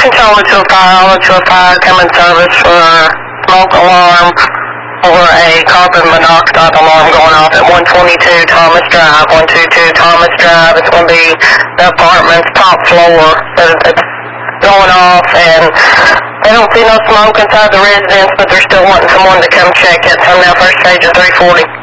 charge to a fire, coming service for a smoke alarm or a carbon monoxide alarm going off at 122 Thomas Drive, 122 Thomas Drive. It's going to be the apartment's top floor that it's going off, and they don't see no smoke inside the residence, but they're still wanting someone to come check it. So I'm now first stage of 340.